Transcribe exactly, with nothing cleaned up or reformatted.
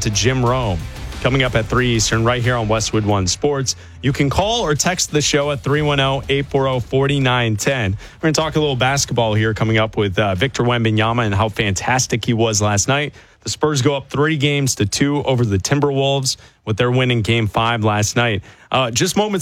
to Jim Rome. Coming up at three Eastern right here on Westwood One Sports. You can call or text the show at three one zero, eight four zero, four nine one zero. We're going to talk a little basketball here coming up with uh, Victor Wembanyama and how fantastic he was last night. The Spurs go up three games to two over the Timberwolves with their win in game five last night. Uh, just moments